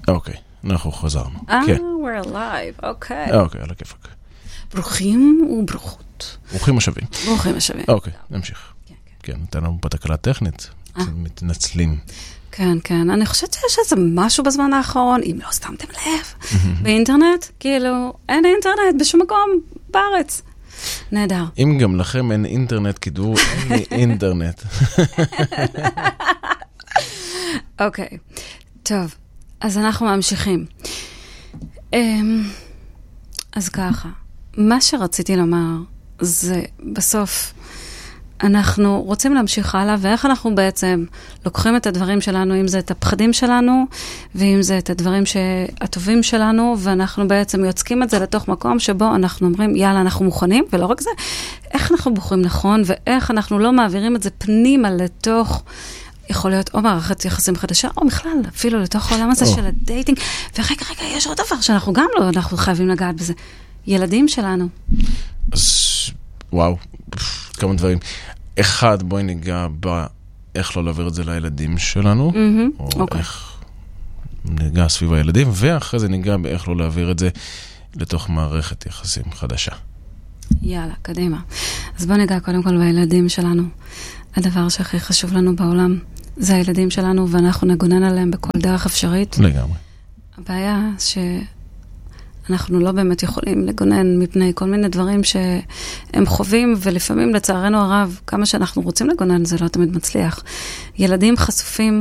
אוקיי, אנחנו חזרנו. כן. we're alive, אוקיי. אוקיי, על הכיפק. ברוכים וברוכות. ברוכים השבים. ברוכים השבים. אוקיי, נמשיך. כן, נתן לנו בתקלה טכנית. מתנצלים. כן, כן. אני חושבת שיש איזה משהו בזמן האחרון, אם לא שמתם לב, באינטרנט, כאילו, אין אינטרנט בשום מקום בארץ. נהדר. אם גם לכם אין אינטרנט, כדור, אין לי אינטרנט. אוקיי, טוב. אז אנחנו ממשיכים. אז ככה, מה שרציתי לומר זה בסוף אנחנו רוצים להמשיך הלאה, ואיך אנחנו בעצם לוקחים את הדברים שלנו, אם זה את הפחדים שלנו, ואם זה את הדברים הטובים שלנו, ואנחנו בעצם יוצקים את זה לתוך מקום שבו אנחנו אומרים, יאללה, אנחנו מוכנים, ולא רק זה, איך אנחנו בוחרים נכון, ואיך אנחנו לא מעבירים את זה פנימה לתוך, יכול להיות או מערכת יחסים חדשה, או בכלל, אפילו לתוך העולם הזה של הדייטינג, ורגע, יש עוד דבר שאנחנו גם לא, אנחנו חייבים לגעת בזה. ילדים שלנו. אז, וואו, כמה דברים. אחד, בואי ניגע באיך לא להעביר את זה לילדים שלנו, או איך ניגע סביב הילדים, ואחרי זה ניגע באיך לא להעביר את זה לתוך מערכת יחסים חדשה. יאללה, קדימה. אז בוא ניגע קודם כל בילדים שלנו. הדבר שהכי חשוב לנו בעולם זה הילדים שלנו, ואנחנו נגונן עליהם בכל דרך אפשרית. לגמרי. הבעיה אנחנו לא באמת יכולים לגונן מפני כל מיני דברים שהם חווים, ולפעמים לצערנו הרב, כמה שאנחנו רוצים לגונן, זה לא תמיד מצליח. ילדים חשופים